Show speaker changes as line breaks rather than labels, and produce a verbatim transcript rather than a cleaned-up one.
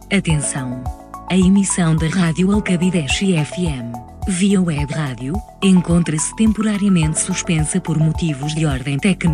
Atenção! A emissão da Rádio Alcabideche F M, via web rádio, encontra-se temporariamente suspensa por motivos de ordem técnica.